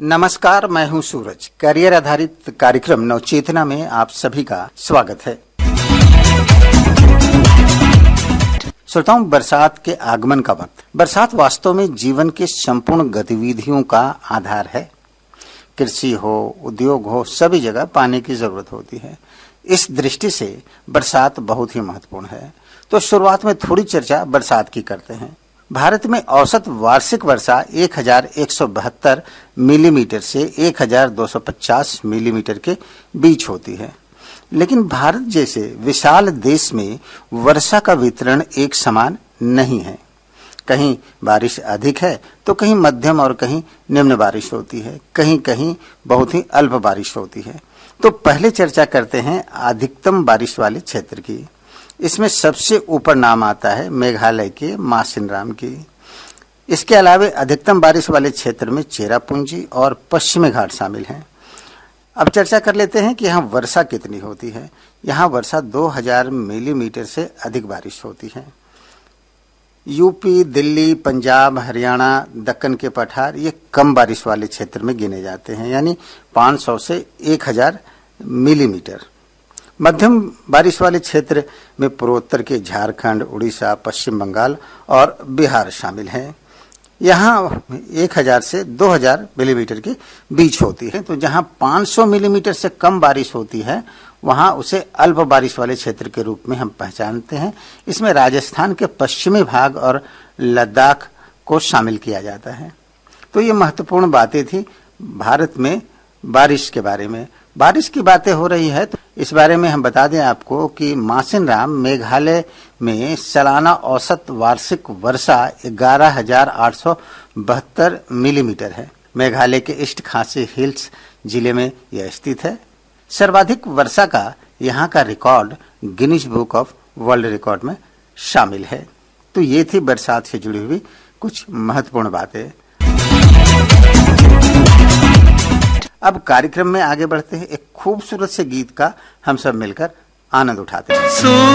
नमस्कार, मैं हूं सूरज। करियर आधारित कार्यक्रम नवचेतना में आप सभी का स्वागत है। श्रोताओं, बरसात के आगमन का वक्त। बरसात वास्तव में जीवन के संपूर्ण गतिविधियों का आधार है। कृषि हो, उद्योग हो, सभी जगह पानी की जरूरत होती है। इस दृष्टि से बरसात बहुत ही महत्वपूर्ण है। तो शुरुआत में थोड़ी चर्चा बरसात की करते हैं। भारत में औसत वार्षिक वर्षा 1172 मिलीमीटर से 1250 मिलीमीटर के बीच होती है। लेकिन भारत जैसे विशाल देश में वर्षा का वितरण एक समान नहीं है। कहीं बारिश अधिक है तो कहीं मध्यम और कहीं निम्न बारिश होती है, कहीं कहीं बहुत ही अल्प बारिश होती है। तो पहले चर्चा करते हैं अधिकतम बारिश वाले क्षेत्र की। इसमें सबसे ऊपर नाम आता है मेघालय के मासिनराम की। इसके अलावा अधिकतम बारिश वाले क्षेत्र में चेरापूंजी और पश्चिमी घाट शामिल हैं। अब चर्चा कर लेते हैं कि यहाँ वर्षा कितनी होती है। यहाँ वर्षा 2000 मिलीमीटर से अधिक बारिश होती है। यूपी, दिल्ली, पंजाब, हरियाणा, दक्कन के पठार ये कम बारिश वाले क्षेत्र में गिने जाते हैं, यानी 500 से 1000 मिलीमीटर। मध्यम बारिश वाले क्षेत्र में पूर्वोत्तर के झारखंड, उड़ीसा, पश्चिम बंगाल और बिहार शामिल हैं। यहाँ 1000 से 2000 मिलीमीटर के बीच होती है। तो जहाँ 500 मिलीमीटर से कम बारिश होती है वहाँ उसे अल्प बारिश वाले क्षेत्र के रूप में हम पहचानते हैं। इसमें राजस्थान के पश्चिमी भाग और लद्दाख को शामिल किया जाता है। तो ये महत्वपूर्ण बातें थी भारत में बारिश के बारे में। बारिश की बातें हो रही है तो इस बारे में हम बता दें आपको कि मासिनराम मेघालय में सालाना औसत वार्षिक वर्षा 11,872 मिलीमीटर है। मेघालय के ईस्ट खासी हिल्स जिले में यह स्थित है। सर्वाधिक वर्षा का यहाँ का record Guinness book of world record में शामिल है। तो ये थी बरसात से जुड़ी हुई कुछ महत्वपूर्ण बातें। अब कार्यक्रम में आगे बढ़ते हैं। एक खूबसूरत से गीत का हम सब मिलकर आनंद उठाते हैं।